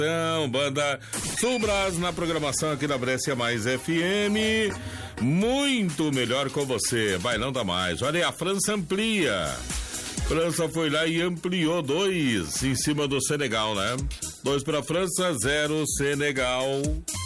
Banda Sulbras na programação aqui na Brescia Mais FM. Muito melhor com você. Bailão da Mais. Olha aí, a França amplia. França foi lá e ampliou 2 em cima do Senegal, né? 2 para França, 0 Senegal.